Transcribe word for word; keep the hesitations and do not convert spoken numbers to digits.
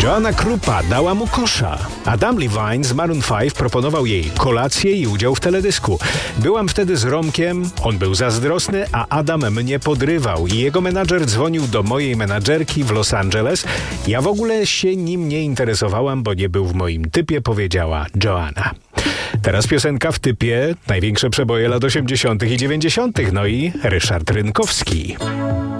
Joanna Krupa dała mu kosza. Adam Levine z Maroon pięć proponował jej kolację i udział w teledysku. Byłam wtedy z Romkiem, on był zazdrosny, a Adam mnie podrywał i jego menadżer dzwonił do mojej menadżerki w Los Angeles. Ja w ogóle się nim nie interesowałam, bo nie był w moim typie, powiedziała Joanna. Teraz piosenka w typie, największe przeboje lat osiemdziesiątych i dziewięćdziesiątych, no i Ryszard Rynkowski.